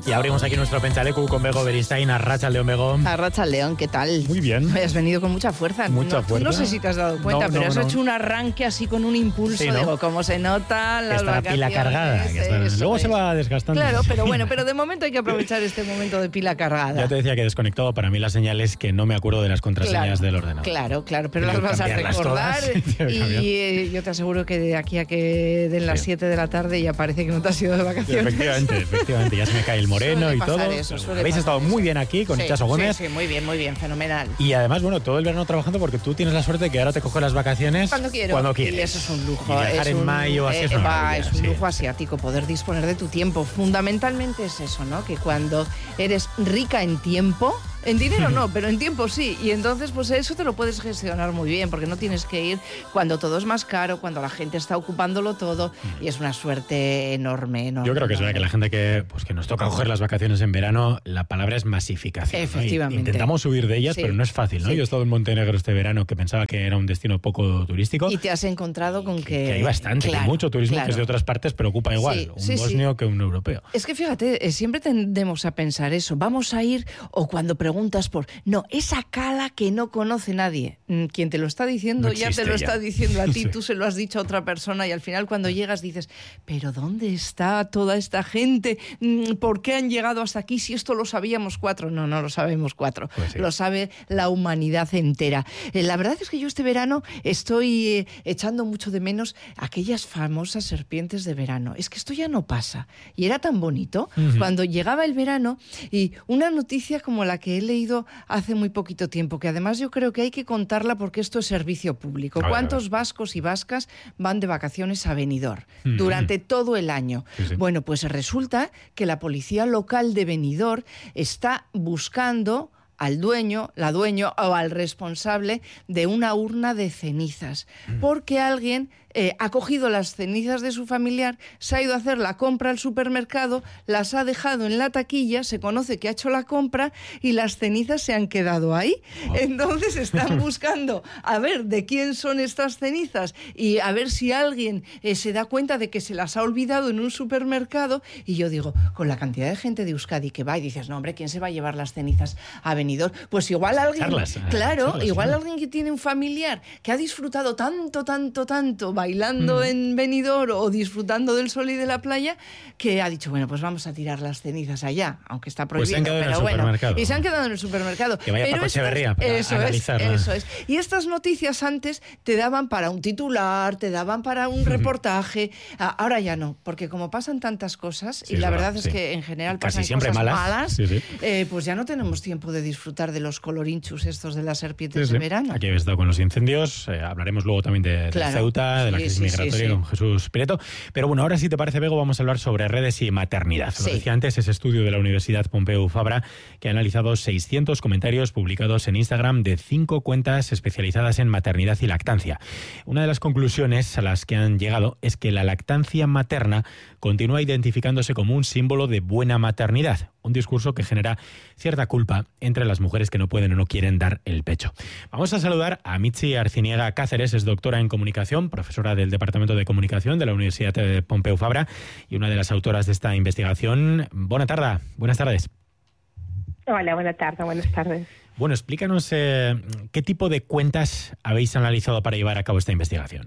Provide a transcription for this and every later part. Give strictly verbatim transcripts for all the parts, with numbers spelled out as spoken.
Y abrimos aquí nuestro Pentsaleku con Bego Beristain, Arratsaldeon, Bego. Arratsaldeon, ¿qué tal? Muy bien. Has venido con mucha fuerza. Mucha no, fuerza. No sé si te has dado cuenta, No, pero no, has no. hecho un arranque así con un impulso. Sí, ¿no? Digo, cómo se nota las Está la pila vacaciones, cargada. Que está- eso Luego es. se va desgastando. Claro, pero bueno, pero de momento hay que aprovechar este momento de pila cargada. Ya te decía que desconectado. Para mí la señal es que no me acuerdo de las contraseñas Claro, del ordenador. Claro, claro, pero Tengo las que vas a cambiarlas recordar todas. Tengo que cambiar. y eh, yo te aseguro que de aquí a que den las Sí. siete de la tarde ya parece que no te has ido de vacaciones. Efectivamente, efectivamente. Ya se me cae el moreno Suele y pasar todo. eso, Pero suele habéis pasar estado eso. muy bien aquí con Sí, Itxaso Gómez. Sí, sí, muy bien, muy bien, fenomenal. Y además, bueno, todo el verano trabajando porque tú tienes la suerte de que ahora te coges las vacaciones Cuando quiero. Cuando quieres. Y eso es un lujo. Y viajar es en un, mayo así eh, es una va, maravilla, es un sí. lujo asiático, poder disponer de tu tiempo. Fundamentalmente es eso, ¿no? Que cuando eres rica en tiempo, en dinero no, pero en tiempo sí. Y entonces, pues eso te lo puedes gestionar muy bien, porque no tienes que ir cuando todo es más caro, cuando la gente está ocupándolo todo. Y es una suerte enorme, enorme. Yo creo que es verdad que la gente que, pues, que nos toca coger las vacaciones en verano, la palabra es masificación, ¿no? Efectivamente. Y intentamos huir de ellas, Sí. pero no es fácil, ¿no? Sí. Yo he estado en Montenegro este verano, que pensaba que era un destino poco turístico. Y te has encontrado con que... que hay bastante, que Claro, hay mucho turismo claro. que es de otras partes, pero ocupa igual Sí, un sí, sí. bosnio que un europeo. Es que fíjate, eh, siempre tendemos a pensar eso. Vamos a ir, o cuando preguntas por... No, esa cala que no conoce nadie. Mm, Quien te lo está diciendo No ya te existe lo ya. está diciendo a ti, Sí. tú se lo has dicho a otra persona y al final cuando llegas dices, ¿pero dónde está toda esta gente? Mm, ¿Por qué han llegado hasta aquí si esto lo sabíamos cuatro? No, no lo sabemos cuatro. Pues sí. Lo sabe la humanidad entera. Eh, La verdad es que yo este verano estoy eh, echando mucho de menos aquellas famosas serpientes de verano. Es que esto ya no pasa. Y era tan bonito Ujú. cuando llegaba el verano y una noticia como la que he leído hace muy poquito tiempo, que además yo creo que hay que contarla porque esto es servicio público. A ver, a ¿Cuántos ver. vascos y vascas van de vacaciones a Benidorm Ujú. durante todo el año? Sí, sí. Bueno, pues resulta que la policía local de Benidorm está buscando al dueño, la dueño o al responsable de una urna de cenizas, porque alguien eh, ha cogido las cenizas de su familiar, se ha ido a hacer la compra al supermercado, las ha dejado en la taquilla, se conoce que ha hecho la compra y las cenizas se han quedado ahí. Entonces están buscando a ver de quién son estas cenizas y a ver si alguien eh, se da cuenta de que se las ha olvidado en un supermercado. Y yo digo, con la cantidad de gente de Euskadi que va y dices, no hombre, ¿quién se va a llevar las cenizas a Benidorm? Pues igual alguien, Echarlas, a claro, echarlas, igual claro. alguien que tiene un familiar que ha disfrutado tanto, tanto, tanto bailando en Benidorm o disfrutando del sol y de la playa, que ha dicho, bueno, pues vamos a tirar las cenizas allá, aunque está Pues se prohibido, han quedado en pero el bueno. supermercado. Y se han quedado en el supermercado. Que vaya Pero Paco estas- Echeverría para eso es, analizarla. eso es. Y estas noticias antes te daban para un titular, te daban para un reportaje. Ah, Ahora ya no, porque como pasan tantas cosas, Sí, y la es verdad verdad, es sí. que en general Casi pasan siempre cosas malas. malas, Sí, sí. eh, pues ya no tenemos tiempo de disfrutar de los colorinchus estos de las serpientes Sí, de sí. verano. Aquí habéis estado con los incendios, eh, hablaremos luego también de, de Claro. Ceuta, de la Sí, crisis sí, sí, migratoria sí. con Jesús Pireto. Pero bueno, ahora si te parece, Bego, vamos a hablar sobre redes y maternidad. Lo Sí. decía antes, ese estudio de la Universidad Pompeu Fabra que ha analizado seiscientos comentarios publicados en Instagram de cinco cuentas especializadas en maternidad y lactancia. Una de las conclusiones a las que han llegado es que la lactancia materna continúa identificándose como un símbolo de buena maternidad, un discurso que genera cierta culpa entre las mujeres que no pueden o no quieren dar el pecho. Vamos a saludar a Mitzi Arciniega Cáceres, es doctora en comunicación, profesora del Departamento de Comunicación de la Universidad de Pompeu Fabra y una de las autoras de esta investigación. Buena tarde, buenas tardes. Hola, buenas tardes, buenas tardes. Bueno, explícanos eh, qué tipo de cuentas habéis analizado para llevar a cabo esta investigación.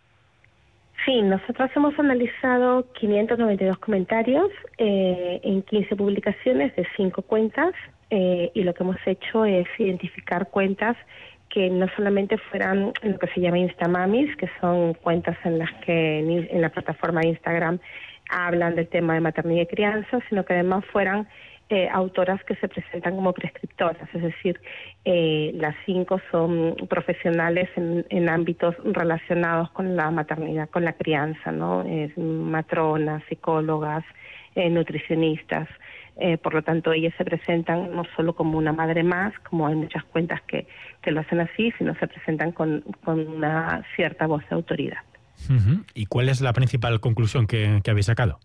Sí, nosotros hemos analizado quinientos noventa y dos comentarios eh, en quince publicaciones de cinco cuentas eh, y lo que hemos hecho es identificar cuentas que no solamente fueran lo que se llama Instamamis, que son cuentas en las que en, en la plataforma de Instagram hablan del tema de maternidad y crianza, sino que además fueran eh, autoras que se presentan como prescriptoras, es decir, eh, las cinco son profesionales en, en ámbitos relacionados con la maternidad, con la crianza, ¿no? Eh, matronas, psicólogas, eh, nutricionistas. Eh, por lo tanto, ellas se presentan no solo como una madre más, como hay muchas cuentas que, que lo hacen así, sino se presentan con, con una cierta voz de autoridad. Uh-huh. ¿Y cuál es la principal conclusión que, que habéis sacado?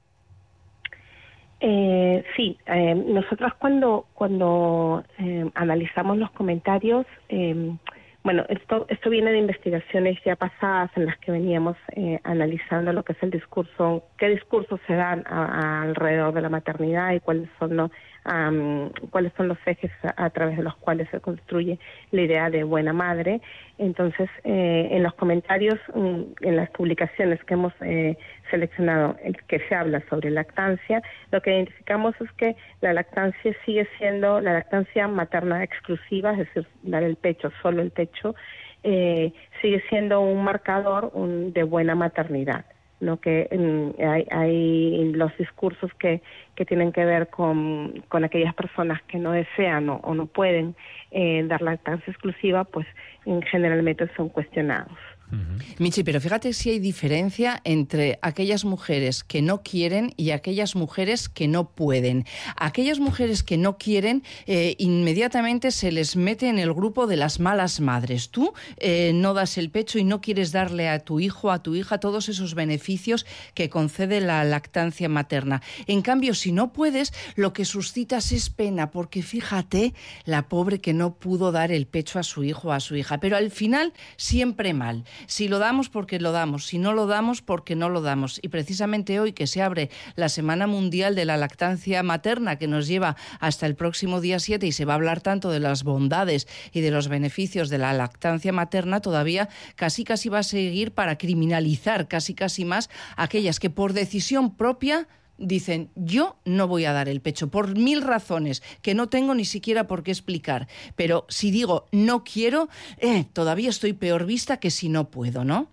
Eh, sí, eh, nosotros cuando cuando eh, analizamos los comentarios, eh, bueno, esto esto viene de investigaciones ya pasadas en las que veníamos eh, analizando lo que es el discurso, qué discursos se dan a, a alrededor de la maternidad y cuáles son los um, cuáles son los ejes a, a través de los cuales se construye la idea de buena madre. Entonces, eh, en los comentarios, en las publicaciones que hemos eh, seleccionado, en que se habla sobre lactancia, lo que identificamos es que la lactancia sigue siendo la lactancia materna exclusiva, es decir, dar el pecho, solo el pecho, eh, sigue siendo un marcador un, de buena maternidad, ¿no? Que mm, hay, hay los discursos que, que tienen que ver con, con aquellas personas que no desean o, o no pueden eh, dar lactancia exclusiva, pues generalmente son cuestionados. Michi, pero fíjate si hay diferencia entre aquellas mujeres que no quieren y aquellas mujeres que no pueden. Aquellas mujeres que no quieren, eh, inmediatamente se les mete en el grupo de las malas madres. Tú eh, no das el pecho y no quieres darle a tu hijo, a tu hija, todos esos beneficios que concede la lactancia materna. En cambio, si no puedes, lo que suscitas es pena, porque fíjate, la pobre que no pudo dar el pecho a su hijo o a su hija. Pero al final, siempre mal. Si lo damos, porque lo damos. Si no lo damos, porque no lo damos. Y precisamente hoy, que se abre la Semana Mundial de la Lactancia Materna, que nos lleva hasta el próximo día siete, y se va a hablar tanto de las bondades y de los beneficios de la lactancia materna, todavía casi casi va a seguir para criminalizar casi casi más aquellas que por decisión propia dicen, yo no voy a dar el pecho, por mil razones que no tengo ni siquiera por qué explicar. Pero si digo no quiero, eh, todavía estoy peor vista que si no puedo, ¿no?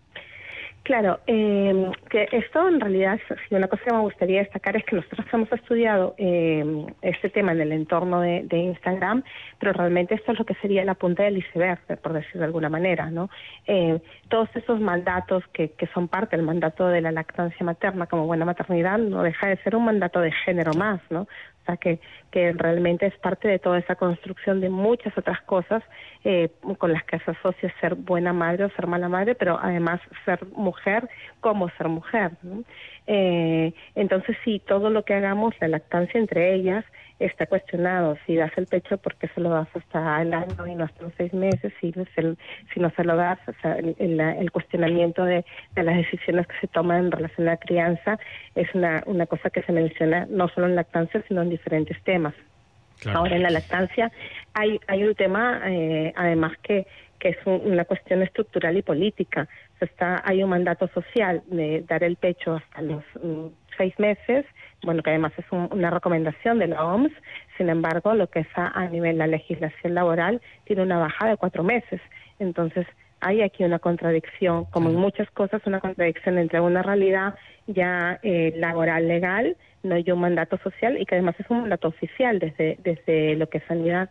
Claro, eh, que esto en realidad, si una cosa que me gustaría destacar es que nosotros hemos estudiado eh, este tema en el entorno de, de Instagram, pero realmente esto es lo que sería la punta del iceberg, por decir de alguna manera, ¿no? Eh, todos esos mandatos que, que son parte del mandato de la lactancia materna como buena maternidad no deja de ser un mandato de género más, ¿no? O sea, que, que realmente es parte de toda esa construcción de muchas otras cosas eh, con las que se asocia ser buena madre o ser mala madre, pero además ser mujer como ser mujer, ¿no? Eh, entonces, sí, todo lo que hagamos, la lactancia entre ellas, está cuestionado. Si das el pecho, ¿por qué se lo das hasta el año y no hasta los seis meses? Si, si no se lo das, o sea, el, el, el cuestionamiento de, de las decisiones que se toman en relación a la crianza es una, una cosa que se menciona no solo en lactancia, sino en diferentes temas. Claro. Ahora, en la lactancia hay, hay un tema, eh, además, que, que es un, una cuestión estructural y política. O sea, está, hay un mandato social de dar el pecho hasta los um, seis meses, bueno, que además es un, una recomendación de la O M S. Sin embargo, lo que es a, a nivel de la legislación laboral tiene una bajada de cuatro meses. Entonces, hay aquí una contradicción, como en muchas cosas, una contradicción entre una realidad ya eh, laboral legal, no y un mandato social, y que además es un mandato oficial desde, desde lo que es sanidad.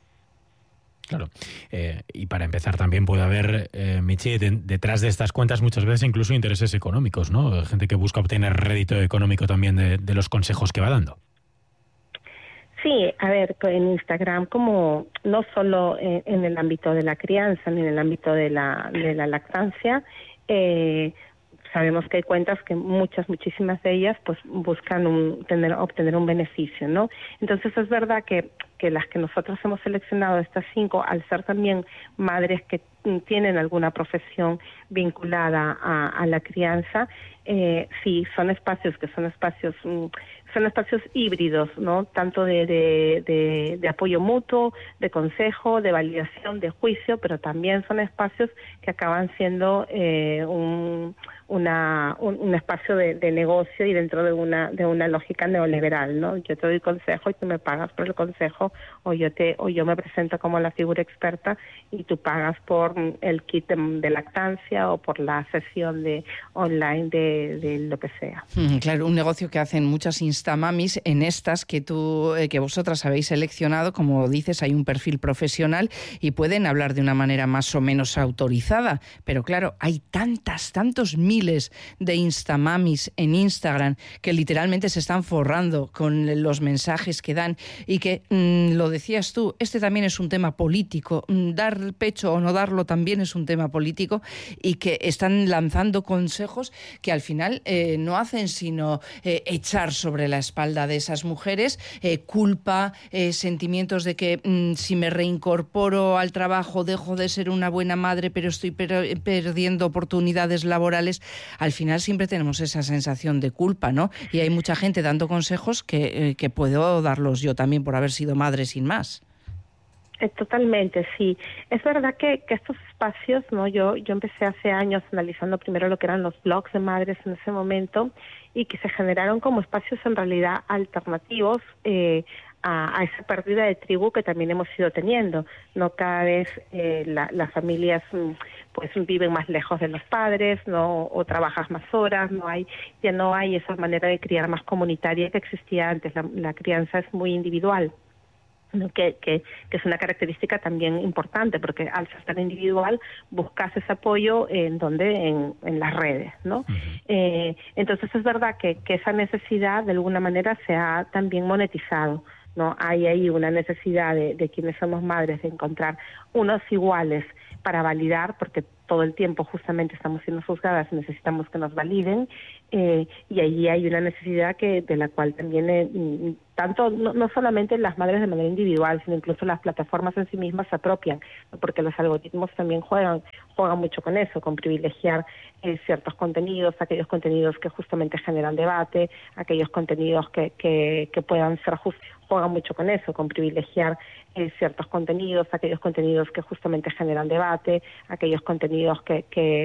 Claro, eh, y para empezar también puede haber, eh, Michi, de, detrás de estas cuentas muchas veces incluso intereses económicos, ¿no? Gente que busca obtener rédito económico también de, de los consejos que va dando. Sí, a ver, en Instagram, como no solo en, en el ámbito de la crianza ni en el ámbito de la, de la lactancia, eh, sabemos que hay cuentas que muchas, muchísimas de ellas pues buscan un, tener, obtener un beneficio, ¿no? Entonces es verdad que, que las que nosotros hemos seleccionado, estas cinco, al ser también madres que tienen alguna profesión vinculada a, a la crianza, eh, sí, son espacios que son espacios son espacios híbridos, ¿no? Tanto de, de, de, de apoyo mutuo, de consejo, de validación, de juicio, pero también son espacios que acaban siendo eh, un, una, un, un espacio de, de negocio y dentro de una de una lógica neoliberal, ¿no? Yo te doy consejo y tú me pagas por el consejo, o yo te o yo me presento como la figura experta y tú pagas por el kit de, de lactancia o por la sesión de online de, de lo que sea. Mm, claro, un negocio que hacen muchas instamamis. En estas que tú eh, que vosotras habéis seleccionado, como dices, hay un perfil profesional y pueden hablar de una manera más o menos autorizada, pero claro, hay tantas, tantos miles de instamamis en Instagram que literalmente se están forrando con los mensajes que dan y que, mmm, lo decías tú, este también es un tema político, mm, dar pecho o no darlo también es un tema político, y que están lanzando consejos que al al final eh, no hacen sino eh, echar sobre la espalda de esas mujeres eh, culpa, eh, sentimientos de que mm, si me reincorporo al trabajo dejo de ser una buena madre, pero estoy per- perdiendo oportunidades laborales. Al final siempre tenemos esa sensación de culpa, ¿no? Y hay mucha gente dando consejos que, eh, que puedo darlos yo también por haber sido madre sin más. Totalmente, sí. Es verdad que, que estos espacios, ¿no? Yo, yo empecé hace años analizando primero lo que eran los blogs de madres en ese momento y que se generaron como espacios en realidad alternativos eh, a, a esa pérdida de tribu que también hemos ido teniendo. No cada vez eh, la, las familias pues viven más lejos de los padres, no, o trabajas más horas, no hay, ya no hay esa manera de criar más comunitaria que existía antes. La, la crianza es muy individual. Que, que, que es una característica también importante, porque al ser tan individual buscas ese apoyo en donde en, en las redes, ¿no? Uh-huh. Eh, entonces es verdad que, que esa necesidad de alguna manera se ha también monetizado, ¿no? Hay ahí una necesidad de, de quienes somos madres de encontrar unos iguales para validar, porque todo el tiempo justamente estamos siendo juzgadas y necesitamos que nos validen, eh, y allí hay una necesidad que de la cual también eh, tanto no, no solamente las madres de manera individual, sino incluso las plataformas en sí mismas se apropian, porque los algoritmos también juegan juegan mucho con eso, con privilegiar eh, ciertos contenidos, aquellos contenidos que justamente generan debate, aquellos contenidos que, que, que puedan ser justos, juegan mucho con eso, con privilegiar eh, ciertos contenidos, aquellos contenidos que justamente generan debate, aquellos contenidos que, que